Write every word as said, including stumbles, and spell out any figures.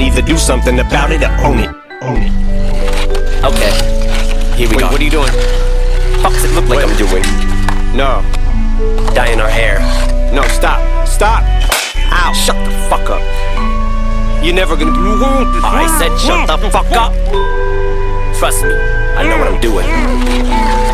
either do something about it or own it. Own it. Okay, here we Wait, go. what are you doing? Fuck's it look like Wait. I'm doing? No, Dyeing our hair. no, stop, stop. Ow, shut the fuck up. You're never gonna do I said shut the fuck up. Trust me, I know what I'm doing.